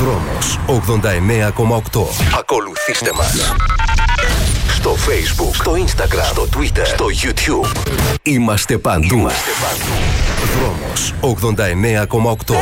Δρόμος 89,8. Ακολουθήστε μας στο Facebook, στο Instagram, στο Twitter, στο YouTube. Είμαστε παντού. Δρόμος 89,8.